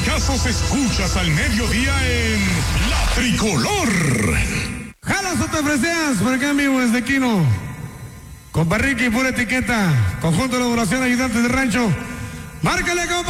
trancazos escuchas al mediodía en La Tricolor. Jalas o te ofrecías por acá en vivo desde Quino. Con Barriqui, pura etiqueta. Conjunto de elaboración, ayudantes de rancho. Márcale, compa.